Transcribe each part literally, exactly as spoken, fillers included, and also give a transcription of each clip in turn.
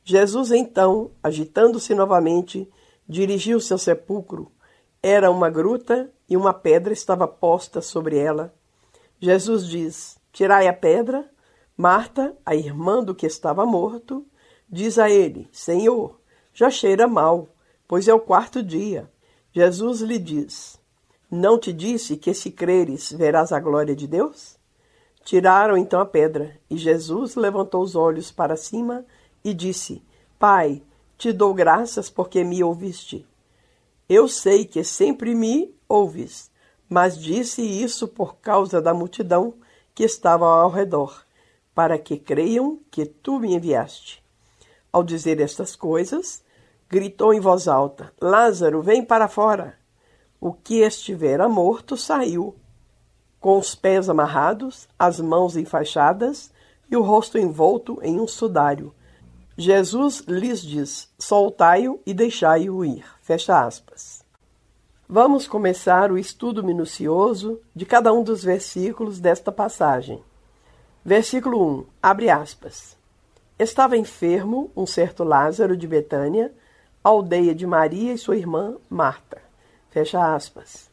Jesus, então, agitando-se novamente, dirigiu-se ao sepulcro. Era uma gruta e uma pedra estava posta sobre ela. Jesus diz: tirai a pedra. Marta, a irmã do que estava morto, diz a ele: Senhor, já cheira mal, pois é o quarto dia. Jesus lhe diz: não te disse que, se creres, verás a glória de Deus? Tiraram então a pedra, e Jesus levantou os olhos para cima e disse: Pai, te dou graças porque me ouviste. Eu sei que sempre me ouves, mas disse isso por causa da multidão que estava ao redor, para que creiam que tu me enviaste. Ao dizer estas coisas, gritou em voz alta: Lázaro, vem para fora. O que estivera morto saiu, com os pés amarrados, as mãos enfaixadas e o rosto envolto em um sudário. Jesus lhes diz: soltai-o e deixai-o ir. Fecha aspas. Vamos começar o estudo minucioso de cada um dos versículos desta passagem. Versículo um, abre aspas. Estava enfermo um certo Lázaro de Betânia, aldeia de Maria e sua irmã Marta. Fecha aspas.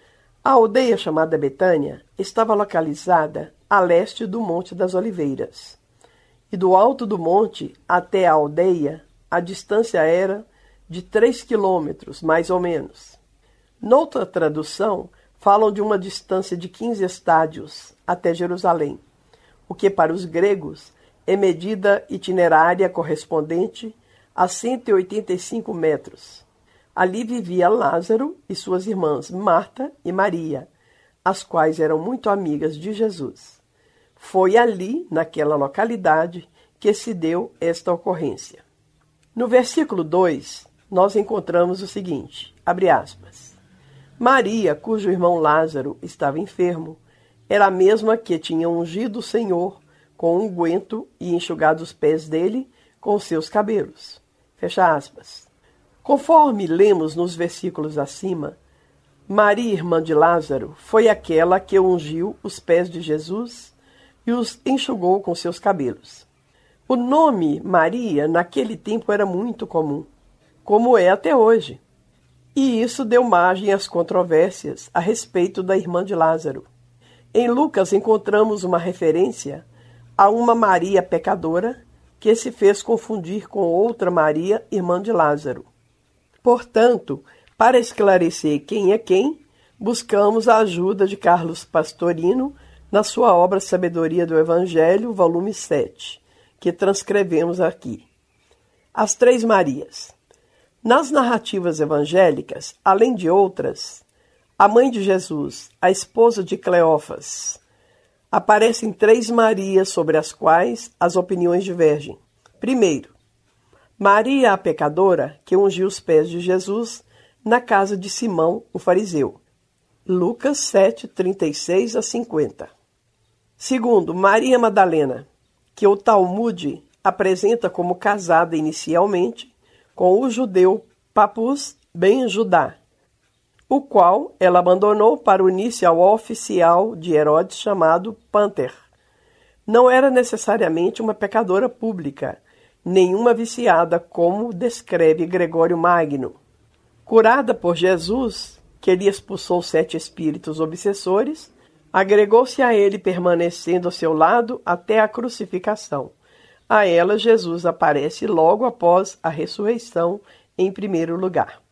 A aldeia chamada Betânia estava localizada a leste do Monte das Oliveiras. E do alto do monte até a aldeia, a distância era de três quilômetros, mais ou menos. Noutra tradução, falam de uma distância de quinze estádios até Jerusalém, o que para os gregos é medida itinerária correspondente a cento e oitenta e cinco metros. Ali vivia Lázaro e suas irmãs Marta e Maria, as quais eram muito amigas de Jesus. Foi ali, naquela localidade, que se deu esta ocorrência. No versículo dois, nós encontramos o seguinte, abre aspas. Maria, cujo irmão Lázaro estava enfermo, era a mesma que tinha ungido o Senhor com um unguento e enxugado os pés dele com seus cabelos. Fecha aspas. Conforme lemos nos versículos acima, Maria, irmã de Lázaro, foi aquela que ungiu os pés de Jesus e os enxugou com seus cabelos. O nome Maria naquele tempo era muito comum, como é até hoje. E isso deu margem às controvérsias a respeito da irmã de Lázaro. Em Lucas encontramos uma referência a uma Maria pecadora que se fez confundir com outra Maria, irmã de Lázaro. Portanto, para esclarecer quem é quem, buscamos a ajuda de Carlos Pastorino na sua obra Sabedoria do Evangelho, volume sete, que transcrevemos aqui. As Três Marias. Nas narrativas evangélicas, além de outras, a mãe de Jesus, a esposa de Cleófas, aparecem três Marias sobre as quais as opiniões divergem. Primeiro, Maria a pecadora que ungiu os pés de Jesus na casa de Simão, o fariseu. Lucas sete, trinta e seis a cinquenta. Segundo, Maria Madalena, que o Talmude apresenta como casada inicialmente com o judeu Papus ben Judá, o qual ela abandonou para unir-se ao oficial de Herodes chamado Pânter. Não era necessariamente uma pecadora pública, nenhuma viciada, como descreve Gregório Magno. Curada por Jesus, que lhe expulsou sete espíritos obsessores, agregou-se a ele, permanecendo ao seu lado até a crucificação. A ela, Jesus aparece logo após a ressurreição, em primeiro lugar.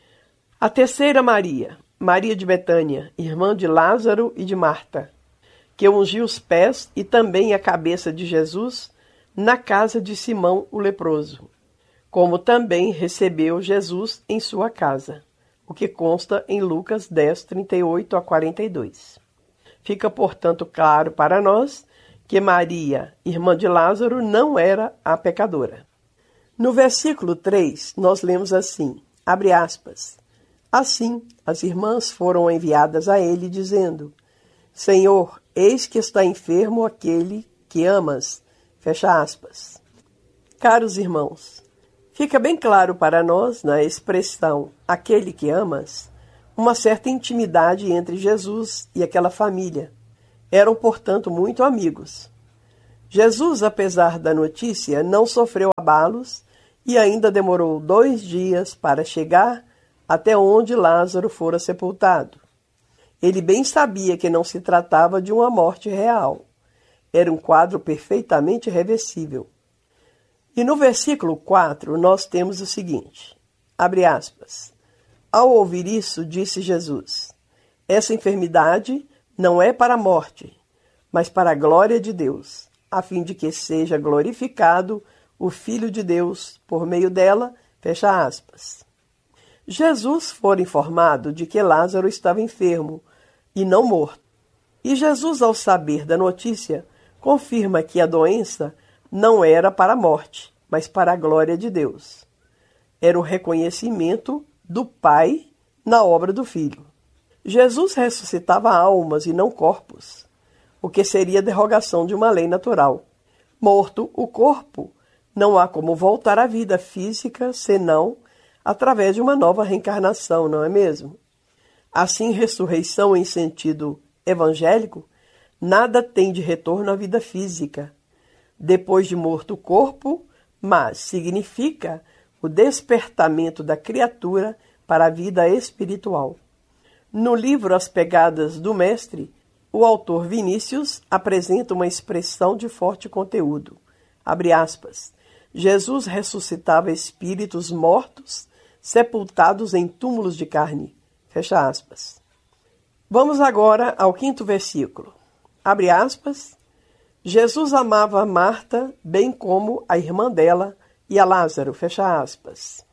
A terceira Maria, Maria de Betânia, irmã de Lázaro e de Marta, que ungiu os pés e também a cabeça de Jesus na casa de Simão o leproso, como também recebeu Jesus em sua casa, o que consta em Lucas dez, trinta e oito a quarenta e dois. Fica, portanto, claro para nós que Maria, irmã de Lázaro, não era a pecadora. No versículo três, nós lemos assim, abre aspas, assim as irmãs foram enviadas a ele, dizendo, Senhor, eis que está enfermo aquele que amas. Fecha aspas. Caros irmãos, fica bem claro para nós, na expressão aquele que amas, uma certa intimidade entre Jesus e aquela família. Eram, portanto, muito amigos. Jesus, apesar da notícia, não sofreu abalos e ainda demorou dois dias para chegar até onde Lázaro fora sepultado. Ele bem sabia que não se tratava de uma morte real. Era um quadro perfeitamente reversível. E no versículo quatro nós temos o seguinte, abre aspas, ao ouvir isso, disse Jesus, essa enfermidade não é para a morte, mas para a glória de Deus, a fim de que seja glorificado o Filho de Deus por meio dela, fecha aspas. Jesus fora informado de que Lázaro estava enfermo e não morto. E Jesus, ao saber da notícia, confirma que a doença não era para a morte, mas para a glória de Deus. Era o reconhecimento do Pai na obra do Filho. Jesus ressuscitava almas e não corpos, o que seria derrogação de uma lei natural. Morto o corpo, não há como voltar à vida física, senão através de uma nova reencarnação, não é mesmo? Assim, ressurreição em sentido evangélico, nada tem de retorno à vida física, depois de morto o corpo, mas significa o despertamento da criatura para a vida espiritual. No livro As Pegadas do Mestre, o autor Vinícius apresenta uma expressão de forte conteúdo. Abre aspas. Jesus ressuscitava espíritos mortos, sepultados em túmulos de carne. Fecha aspas. Vamos agora ao quinto versículo. Abre aspas. Jesus amava a Marta, bem como a irmã dela e a Lázaro. Fecha aspas.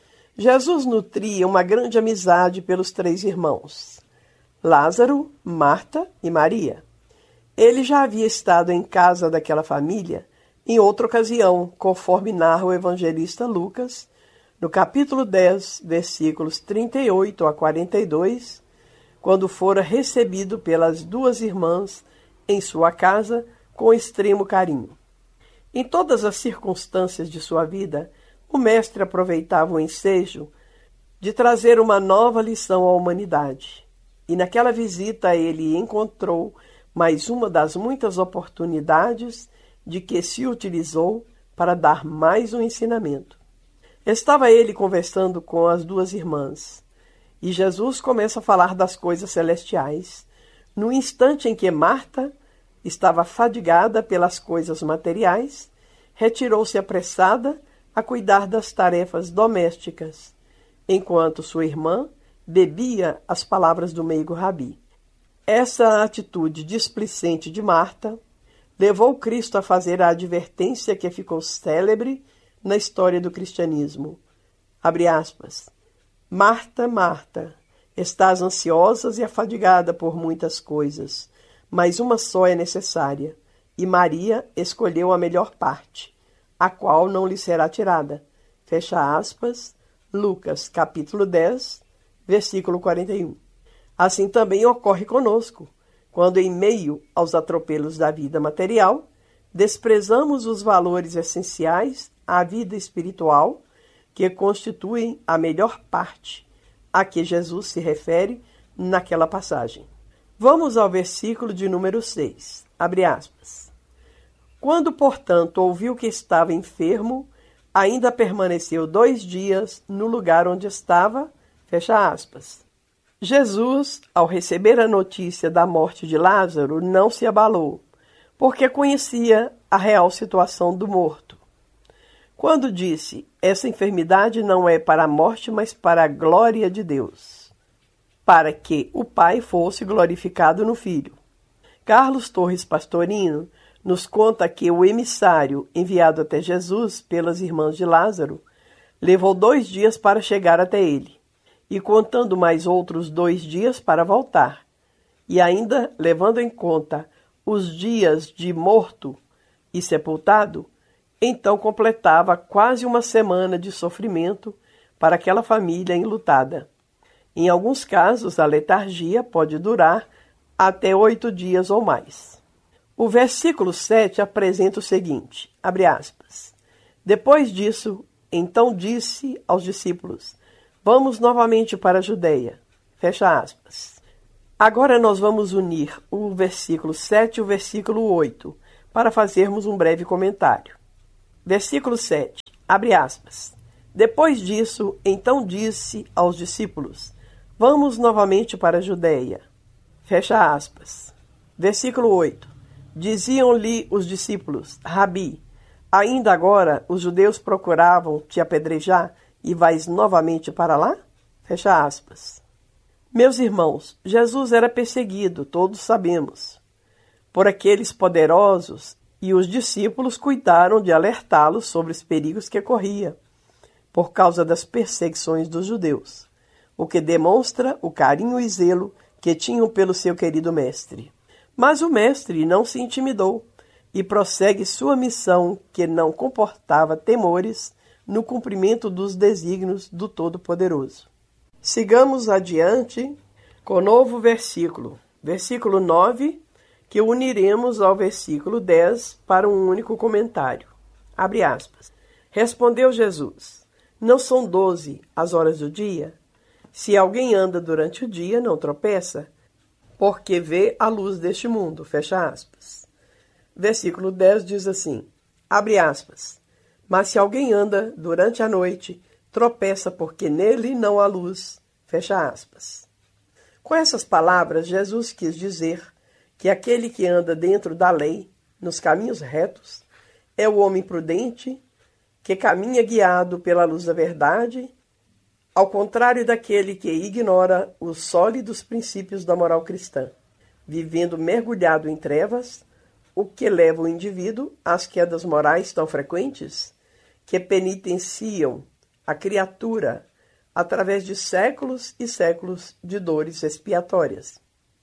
Jesus nutria uma grande amizade pelos três irmãos, Lázaro, Marta e Maria. Ele já havia estado em casa daquela família em outra ocasião, conforme narra o evangelista Lucas, no capítulo dez, versículos trinta e oito a quarenta e dois, quando fora recebido pelas duas irmãs em sua casa com extremo carinho. Em todas as circunstâncias de sua vida, o mestre aproveitava o ensejo de trazer uma nova lição à humanidade. E naquela visita ele encontrou mais uma das muitas oportunidades de que se utilizou para dar mais um ensinamento. Estava ele conversando com as duas irmãs, e Jesus começa a falar das coisas celestiais, no instante em que Marta estava fadigada pelas coisas materiais, retirou-se apressada a cuidar das tarefas domésticas, enquanto sua irmã bebia as palavras do meigo Rabi. Essa atitude displicente de Marta levou Cristo a fazer a advertência que ficou célebre na história do cristianismo. Abre aspas. Marta, Marta, estás ansiosa e afadigada por muitas coisas, mas uma só é necessária, e Maria escolheu a melhor parte, a qual não lhe será tirada. Fecha aspas, Lucas, capítulo dez, versículo quarenta e um. Assim também ocorre conosco, quando em meio aos atropelos da vida material, desprezamos os valores essenciais à vida espiritual, que constituem a melhor parte a que Jesus se refere naquela passagem. Vamos ao versículo de número seis, abre aspas. Quando, portanto, ouviu que estava enfermo, ainda permaneceu dois dias no lugar onde estava, fecha aspas. Jesus, ao receber a notícia da morte de Lázaro, não se abalou, porque conhecia a real situação do morto. Quando disse, essa enfermidade não é para a morte, mas para a glória de Deus, para que o Pai fosse glorificado no Filho. Carlos Torres Pastorino nos conta que o emissário enviado até Jesus pelas irmãs de Lázaro levou dois dias para chegar até ele, e contando mais outros dois dias para voltar, e ainda levando em conta os dias de morto e sepultado, então completava quase uma semana de sofrimento para aquela família enlutada. Em alguns casos, a letargia pode durar até oito dias ou mais. O versículo sete apresenta o seguinte, abre aspas. Depois disso, então disse aos discípulos, vamos novamente para a Judeia, fecha aspas. Agora nós vamos unir o versículo sete e o versículo oito, para fazermos um breve comentário. Versículo sete, Abre aspas. Depois disso, então disse aos discípulos: Vamos novamente para a Judéia. Fecha aspas. Versículo oito. Diziam-lhe os discípulos: Rabi, ainda agora os judeus procuravam te apedrejar e vais novamente para lá? Fecha aspas. Meus irmãos, Jesus era perseguido, todos sabemos, por aqueles poderosos, e os discípulos cuidaram de alertá-los sobre os perigos que corria, por causa das perseguições dos judeus, o que demonstra o carinho e zelo que tinham pelo seu querido mestre. Mas o mestre não se intimidou e prossegue sua missão, que não comportava temores no cumprimento dos desígnios do Todo-Poderoso. Sigamos adiante com o novo versículo, versículo nove, que uniremos ao versículo dez para um único comentário. Abre aspas. Respondeu Jesus: Não são doze as horas do dia? Se alguém anda durante o dia, não tropeça, porque vê a luz deste mundo. Fecha aspas. Versículo dez diz assim, abre aspas. Mas se alguém anda durante a noite, tropeça porque nele não há luz. Fecha aspas. Com essas palavras, Jesus quis dizer que aquele que anda dentro da lei, nos caminhos retos, é o homem prudente, que caminha guiado pela luz da verdade, ao contrário daquele que ignora os sólidos princípios da moral cristã, vivendo mergulhado em trevas, o que leva o indivíduo às quedas morais tão frequentes que penitenciam a criatura através de séculos e séculos de dores expiatórias.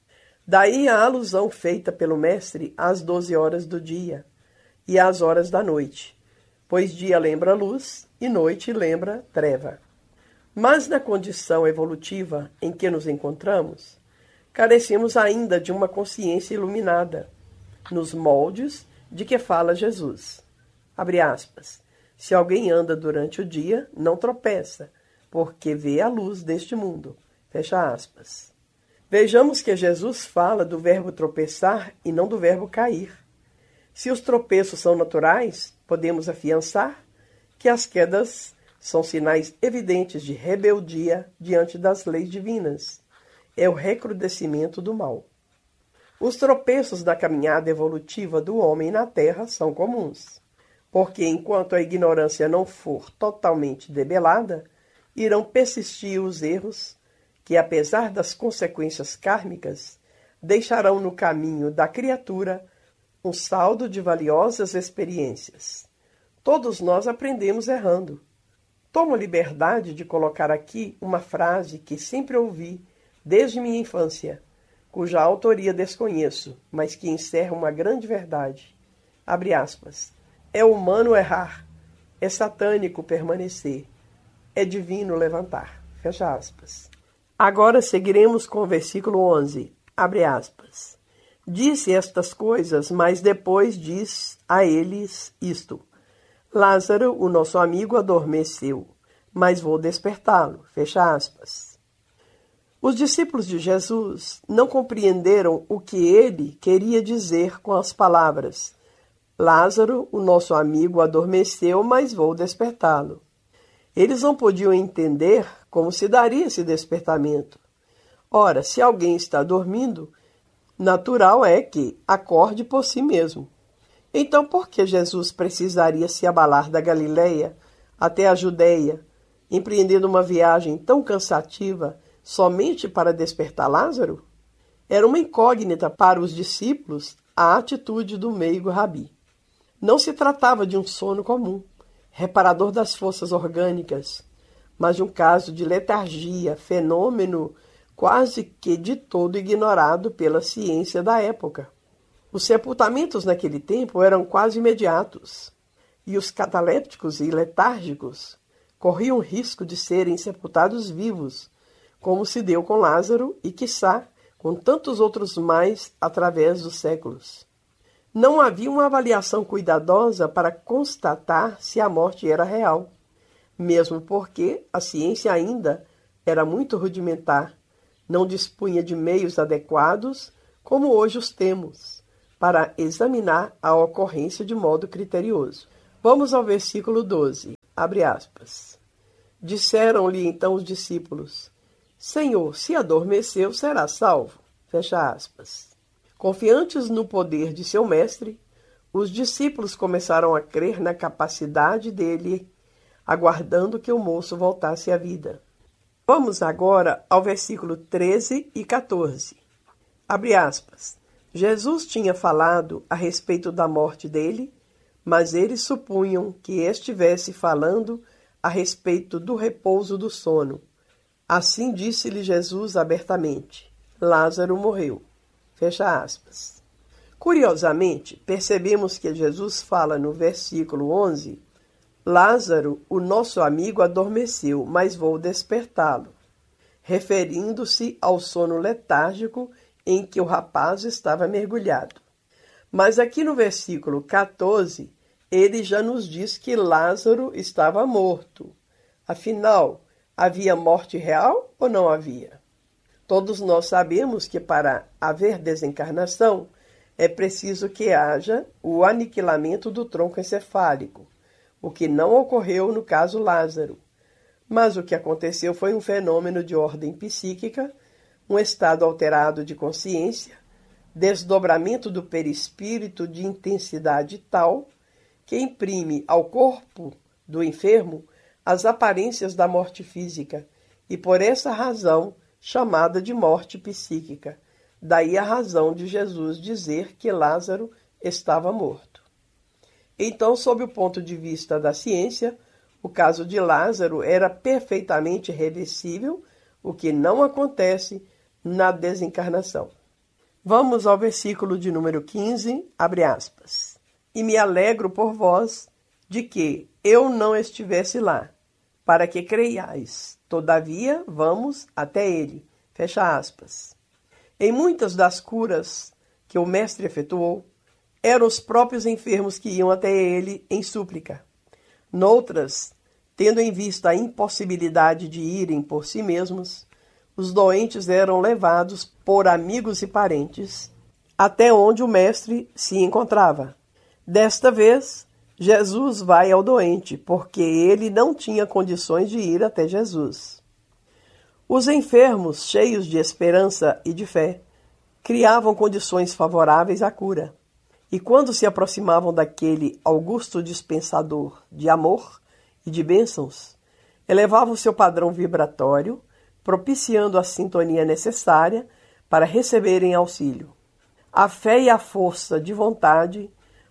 Daí a alusão feita pelo mestre às doze horas do dia e às horas da noite, pois dia lembra luz e noite lembra treva. Mas na condição evolutiva em que nos encontramos, carecemos ainda de uma consciência iluminada, nos moldes de que fala Jesus. Abre aspas. Se alguém anda durante o dia, não tropeça, porque vê a luz deste mundo. Fecha aspas. Vejamos que Jesus fala do verbo tropeçar e não do verbo cair. Se os tropeços são naturais, podemos afiançar que as quedas são sinais evidentes de rebeldia diante das leis divinas. É o recrudescimento do mal. Os tropeços da caminhada evolutiva do homem na Terra são comuns, porque enquanto a ignorância não for totalmente debelada, irão persistir os erros que, apesar das consequências kármicas, deixarão no caminho da criatura um saldo de valiosas experiências. Todos nós aprendemos errando. Tomo a liberdade de colocar aqui uma frase que sempre ouvi desde minha infância, cuja autoria desconheço, mas que encerra uma grande verdade. Abre aspas. É humano errar, é satânico permanecer, é divino levantar. Fecha aspas. Agora seguiremos com o versículo onze. Abre aspas. Disse estas coisas, mas depois diz a eles isto. Lázaro, o nosso amigo, adormeceu, mas vou despertá-lo. Fecha aspas. Os discípulos de Jesus não compreenderam o que ele queria dizer com as palavras Lázaro, o nosso amigo, adormeceu, mas vou despertá-lo. Eles não podiam entender como se daria esse despertamento. Ora, se alguém está dormindo, natural é que acorde por si mesmo. Então, por que Jesus precisaria se abalar da Galileia até a Judéia, empreendendo uma viagem tão cansativa somente para despertar Lázaro? Era uma incógnita para os discípulos a atitude do meigo Rabi. Não se tratava de um sono comum, reparador das forças orgânicas, mas de um caso de letargia, fenômeno quase que de todo ignorado pela ciência da época. Os sepultamentos naquele tempo eram quase imediatos, e os catalépticos e letárgicos corriam o risco de serem sepultados vivos, como se deu com Lázaro e, quiçá, com tantos outros mais através dos séculos. Não havia uma avaliação cuidadosa para constatar se a morte era real, mesmo porque a ciência ainda era muito rudimentar, não dispunha de meios adequados, como hoje os temos, para examinar a ocorrência de modo criterioso. Vamos ao versículo doze. Abre aspas. Disseram-lhe então os discípulos: Senhor, se adormeceu, será salvo. Fecha aspas. Confiantes no poder de seu mestre, os discípulos começaram a crer na capacidade dele, aguardando que o moço voltasse à vida. Vamos agora ao versículo treze e quatorze. Abre aspas. Jesus tinha falado a respeito da morte dele, mas eles supunham que estivesse falando a respeito do repouso do sono. Assim disse-lhe Jesus abertamente: Lázaro morreu. Fecha aspas. Curiosamente, percebemos que Jesus fala no versículo onze: Lázaro, o nosso amigo, adormeceu, mas vou despertá-lo, referindo-se ao sono letárgico em que o rapaz estava mergulhado. Mas aqui no versículo quatorze, ele já nos diz que Lázaro estava morto. Afinal, havia morte real ou não havia? Todos nós sabemos que para haver desencarnação é preciso que haja o aniquilamento do tronco encefálico, o que não ocorreu no caso Lázaro. Mas o que aconteceu foi um fenômeno de ordem psíquica, um estado alterado de consciência, desdobramento do perispírito de intensidade tal que imprime ao corpo do enfermo as aparências da morte física e, por essa razão, chamada de morte psíquica. Daí a razão de Jesus dizer que Lázaro estava morto. Então, sob o ponto de vista da ciência, o caso de Lázaro era perfeitamente reversível, o que não acontece na desencarnação. Vamos ao versículo de número quinze, abre aspas. E me alegro por vós de que eu não estivesse lá, para que creiais. Todavia, vamos até ele. Fecha aspas. Em muitas das curas que o mestre efetuou, eram os próprios enfermos que iam até ele em súplica. Noutras, tendo em vista a impossibilidade de irem por si mesmos, os doentes eram levados por amigos e parentes até onde o mestre se encontrava. Desta vez, Jesus vai ao doente, porque ele não tinha condições de ir até Jesus. Os enfermos, cheios de esperança e de fé, criavam condições favoráveis à cura. E quando se aproximavam daquele augusto dispensador de amor e de bênçãos, elevavam seu padrão vibratório, propiciando a sintonia necessária para receberem auxílio. A fé e a força de vontade,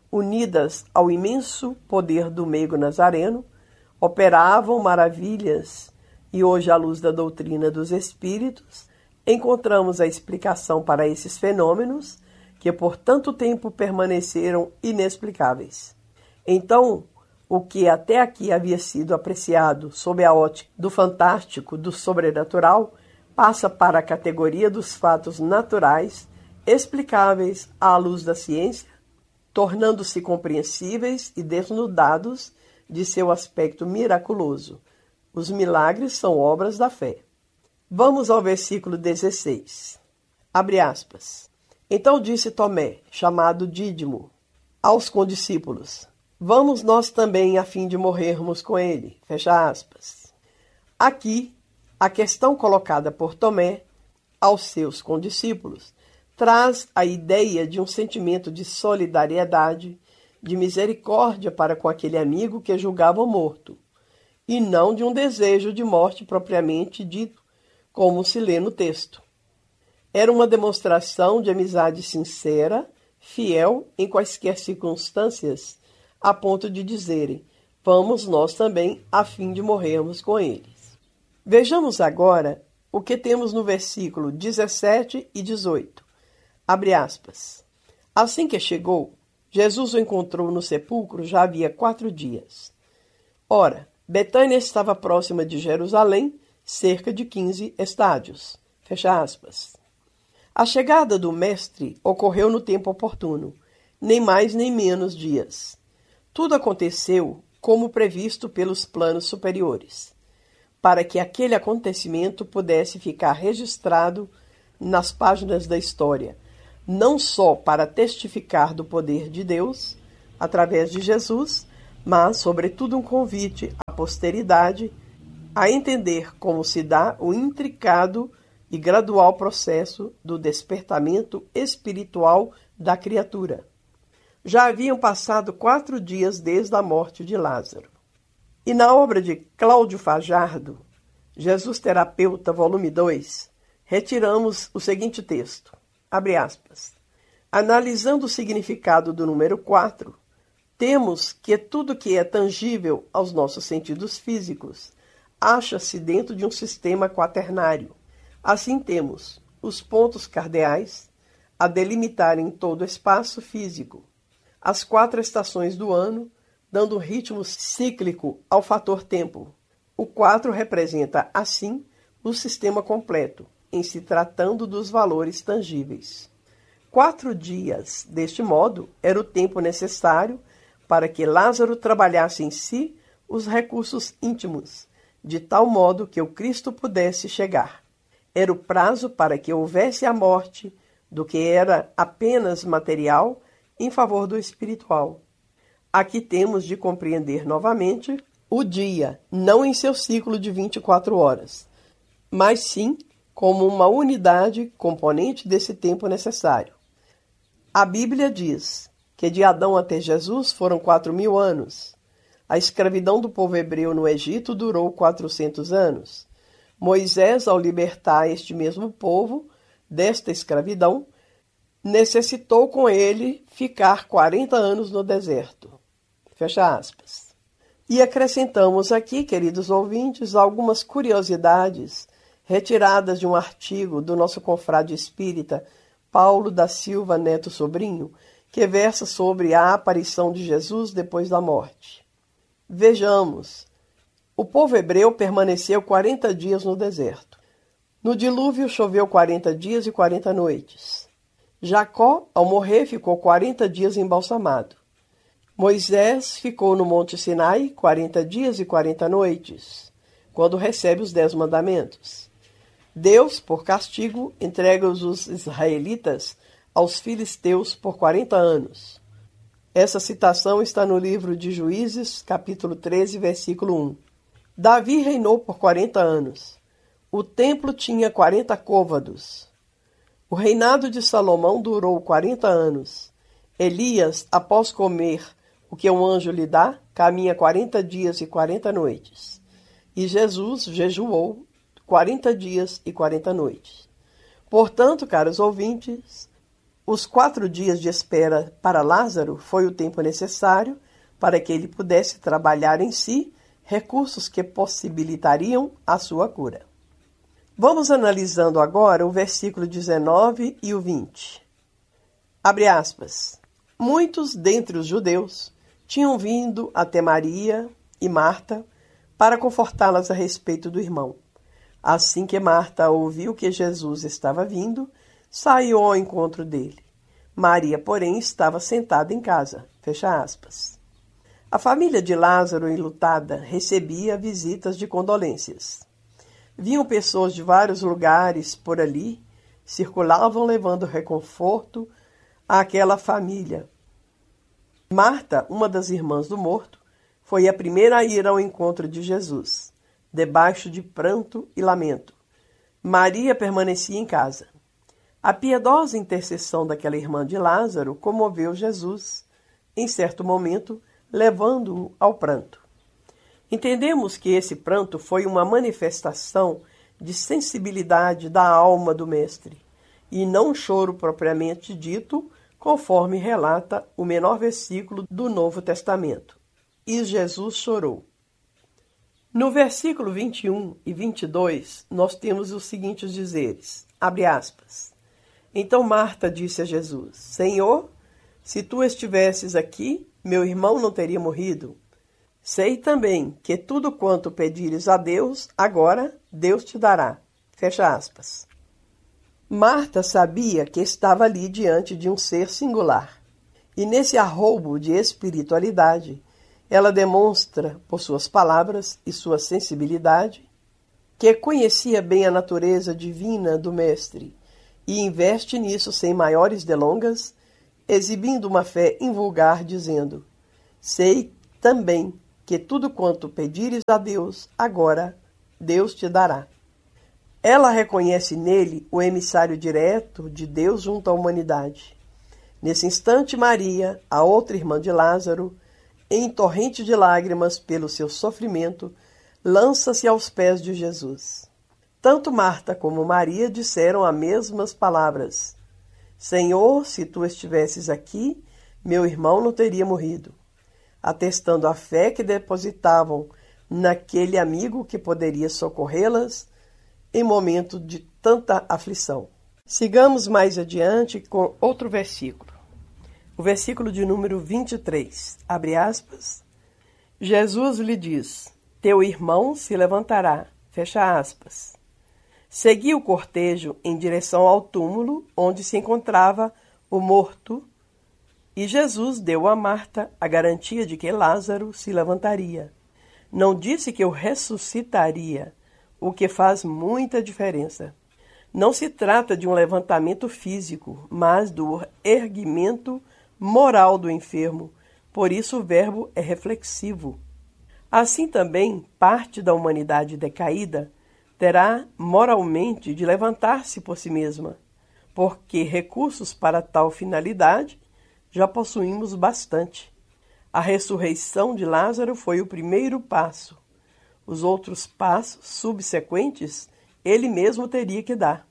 unidas ao imenso poder do meigo nazareno, operavam maravilhas, e hoje, à luz da doutrina dos espíritos, encontramos a explicação para esses fenômenos que por tanto tempo permaneceram inexplicáveis. Então, o que até aqui havia sido apreciado sob a ótica do fantástico, do sobrenatural, passa para a categoria dos fatos naturais, explicáveis à luz da ciência, tornando-se compreensíveis e desnudados de seu aspecto miraculoso. Os milagres são obras da fé. Vamos ao versículo dezesseis. Abre aspas. Então disse Tomé, chamado Dídimo, aos condiscípulos: Vamos nós também a fim de morrermos com ele. Fecha aspas. Aqui, a questão colocada por Tomé aos seus condiscípulos traz a ideia de um sentimento de solidariedade, de misericórdia para com aquele amigo que julgavam morto, e não de um desejo de morte propriamente dito, como se lê no texto. Era uma demonstração de amizade sincera, fiel em quaisquer circunstâncias, a ponto de dizerem: vamos nós também a fim de morrermos com eles. Vejamos agora o que temos no versículo dezessete e dezoito. Abre aspas. Assim que chegou, Jesus o encontrou no sepulcro já havia quatro dias. Ora, Betânia estava próxima de Jerusalém, cerca de quinze estádios. Fecha aspas. A chegada do mestre ocorreu no tempo oportuno, nem mais nem menos dias. Tudo aconteceu como previsto pelos planos superiores, para que aquele acontecimento pudesse ficar registrado nas páginas da história, não só para testificar do poder de Deus, através de Jesus, mas, sobretudo, um convite à posteridade a entender como se dá o intricado e gradual processo do despertamento espiritual da criatura. Já haviam passado quatro dias desde a morte de Lázaro. E na obra de Cláudio Fajardo, Jesus Terapeuta, volume dois, retiramos o seguinte texto, abre aspas, analisando o significado do número quatro, temos que tudo que é tangível aos nossos sentidos físicos acha-se dentro de um sistema quaternário. Assim temos os pontos cardeais a delimitarem todo o espaço físico, as quatro estações do ano, dando um ritmo cíclico ao fator tempo. O quatro representa, assim, o sistema completo, em se tratando dos valores tangíveis. Quatro dias, deste modo, era o tempo necessário para que Lázaro trabalhasse em si os recursos íntimos, de tal modo que o Cristo pudesse chegar. Era o prazo para que houvesse a morte do que era apenas material em favor do espiritual. Aqui temos de compreender novamente o dia, não em seu ciclo de vinte e quatro horas, mas sim como uma unidade componente desse tempo necessário. A Bíblia diz que de Adão até Jesus foram quatro mil anos. A escravidão do povo hebreu no Egito durou quatrocentos anos. Moisés, ao libertar este mesmo povo desta escravidão, necessitou com ele ficar quarenta anos no deserto. Fecha aspas. E acrescentamos aqui, queridos ouvintes, algumas curiosidades retiradas de um artigo do nosso confrade espírita Paulo da Silva Neto Sobrinho, que versa sobre a aparição de Jesus depois da morte. Vejamos, o povo hebreu permaneceu quarenta dias no deserto. No dilúvio choveu quarenta dias e quarenta noites. Jacó, ao morrer, ficou quarenta dias embalsamado. Moisés ficou no Monte Sinai quarenta dias e quarenta noites, quando recebe os dez mandamentos. Deus, por castigo, entrega os israelitas aos filisteus por quarenta anos. Essa citação está no livro de Juízes, capítulo treze, versículo um. Davi reinou por quarenta anos. O templo tinha quarenta côvados. O reinado de Salomão durou quarenta anos. Elias, após comer o que um anjo lhe dá, caminha quarenta dias e quarenta noites. E Jesus jejuou quarenta dias e quarenta noites. Portanto, caros ouvintes, os quatro dias de espera para Lázaro foi o tempo necessário para que ele pudesse trabalhar em si recursos que possibilitariam a sua cura. Vamos analisando agora o versículo dezenove e o vinte. Abre aspas. Muitos dentre os judeus tinham vindo até Maria e Marta para confortá-las a respeito do irmão. Assim que Marta ouviu que Jesus estava vindo, saiu ao encontro dele. Maria, porém, estava sentada em casa. Fecha aspas. A família de Lázaro, enlutada, recebia visitas de condolências. Vinham pessoas de vários lugares por ali, circulavam levando reconforto àquela família. Marta, uma das irmãs do morto, foi a primeira a ir ao encontro de Jesus, debaixo de pranto e lamento. Maria permanecia em casa. A piedosa intercessão daquela irmã de Lázaro comoveu Jesus, em certo momento, levando-o ao pranto. Entendemos que esse pranto foi uma manifestação de sensibilidade da alma do Mestre, e não um choro propriamente dito, conforme relata o menor versículo do Novo Testamento. E Jesus chorou. No versículo vinte e um e vinte e dois, nós temos os seguintes dizeres, abre aspas. Então Marta disse a Jesus, Senhor, se tu estivesses aqui, meu irmão não teria morrido. Sei também que tudo quanto pedires a Deus, agora Deus te dará. Fecha aspas. Marta sabia que estava ali diante de um ser singular. E nesse arroubo de espiritualidade, ela demonstra, por suas palavras e sua sensibilidade, que conhecia bem a natureza divina do Mestre e investe nisso sem maiores delongas, exibindo uma fé invulgar, dizendo, sei também que tudo quanto pedires a Deus, agora Deus te dará. Ela reconhece nele o emissário direto de Deus junto à humanidade. Nesse instante, Maria, a outra irmã de Lázaro, em torrente de lágrimas pelo seu sofrimento, lança-se aos pés de Jesus. Tanto Marta como Maria disseram as mesmas palavras: Senhor, se tu estivesses aqui, meu irmão não teria morrido, atestando a fé que depositavam naquele amigo que poderia socorrê-las em momento de tanta aflição. Sigamos mais adiante com outro versículo. O versículo de número vinte e três, abre aspas. Jesus lhe diz: teu irmão se levantará, fecha aspas. Seguiu o cortejo em direção ao túmulo onde se encontrava o morto, e Jesus deu a Marta a garantia de que Lázaro se levantaria. Não disse que o ressuscitaria, o que faz muita diferença. Não se trata de um levantamento físico, mas do erguimento moral do enfermo. Por isso o verbo é reflexivo. Assim também, parte da humanidade decaída terá moralmente de levantar-se por si mesma, porque recursos para tal finalidade já possuímos bastante. A ressurreição de Lázaro foi o primeiro passo. Os outros passos subsequentes ele mesmo teria que dar.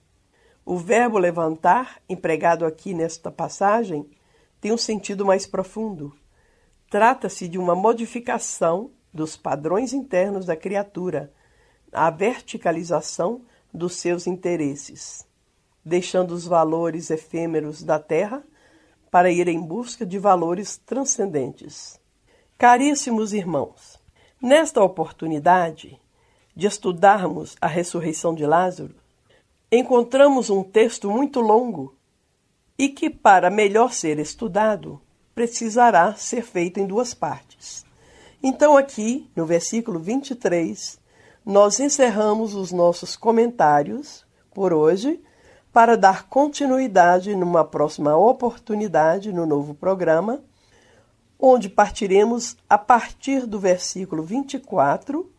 O verbo levantar, empregado aqui nesta passagem, tem um sentido mais profundo. Trata-se de uma modificação dos padrões internos da criatura, a verticalização dos seus interesses, deixando os valores efêmeros da terra para ir em busca de valores transcendentes. Caríssimos irmãos, nesta oportunidade de estudarmos a ressurreição de Lázaro, encontramos um texto muito longo e que, para melhor ser estudado, precisará ser feito em duas partes. Então, aqui, no versículo vinte e três, nós encerramos os nossos comentários por hoje, para dar continuidade numa próxima oportunidade no novo programa, onde partiremos a partir do versículo vinte e quatro,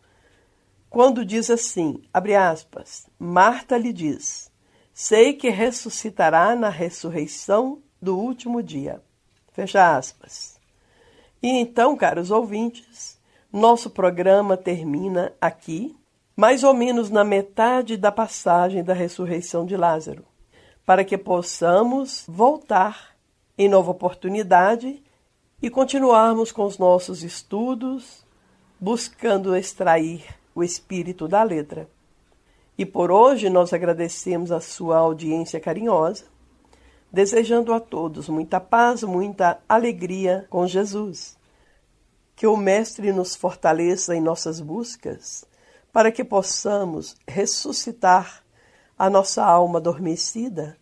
quando diz assim, abre aspas, Marta lhe diz, sei que ressuscitará na ressurreição do último dia, fecha aspas. E então, caros ouvintes, nosso programa termina aqui, mais ou menos na metade da passagem da ressurreição de Lázaro, para que possamos voltar em nova oportunidade e continuarmos com os nossos estudos, buscando extrair o espírito da letra. E por hoje nós agradecemos a sua audiência carinhosa, desejando a todos muita paz, muita alegria com Jesus. Que o Mestre nos fortaleça em nossas buscas, para que possamos ressuscitar a nossa alma adormecida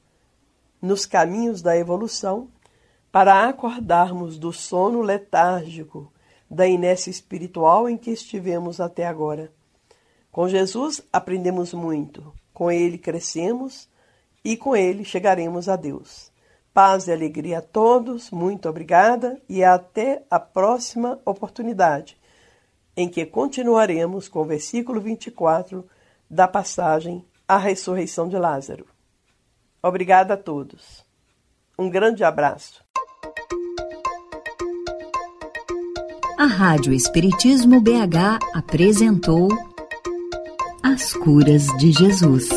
nos caminhos da evolução, para acordarmos do sono letárgico, da inércia espiritual em que estivemos até agora. Com Jesus aprendemos muito, com Ele crescemos e com Ele chegaremos a Deus. Paz e alegria a todos, muito obrigada e até a próxima oportunidade, em que continuaremos com o versículo vinte e quatro da passagem A Ressurreição de Lázaro. Obrigada a todos. Um grande abraço. A Rádio Espiritismo B H apresentou As Curas de Jesus.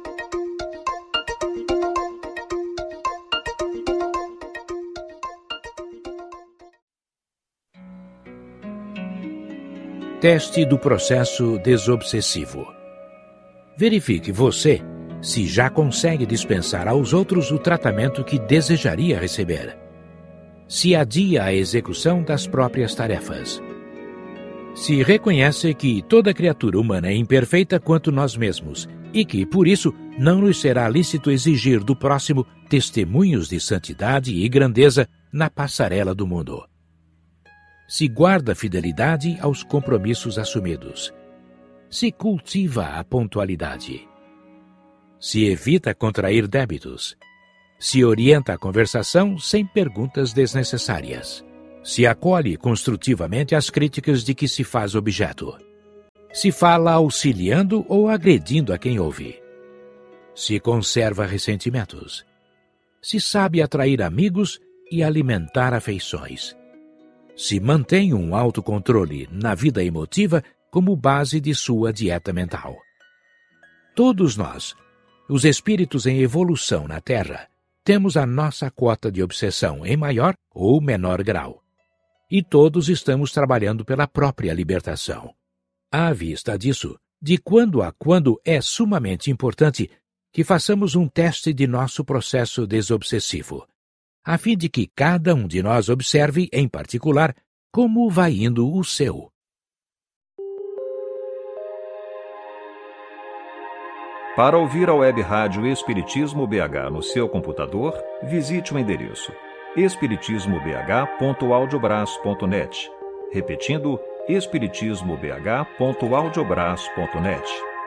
Teste do processo desobsessivo. Verifique você se já consegue dispensar aos outros o tratamento que desejaria receber. Se adia a execução das próprias tarefas. Se reconhece que toda criatura humana é imperfeita quanto nós mesmos e que, por isso, não nos será lícito exigir do próximo testemunhos de santidade e grandeza na passarela do mundo. Se guarda fidelidade aos compromissos assumidos. Se cultiva a pontualidade. Se evita contrair débitos. Se orienta a conversação sem perguntas desnecessárias. Se acolhe construtivamente as críticas de que se faz objeto. Se fala auxiliando ou agredindo a quem ouve. Se conserva ressentimentos. Se sabe atrair amigos e alimentar afeições. Se mantém um autocontrole na vida emotiva como base de sua dieta mental. Todos nós, os espíritos em evolução na Terra, temos a nossa quota de obsessão em maior ou menor grau. E todos estamos trabalhando pela própria libertação. À vista disso, de quando a quando é sumamente importante que façamos um teste de nosso processo desobsessivo, a fim de que cada um de nós observe, em particular, como vai indo o seu. Para ouvir a web rádio Espiritismo B H no seu computador, visite o endereço espiritismo b h ponto audiobras ponto net. Repetindo, espiritismo b h ponto audiobras ponto net.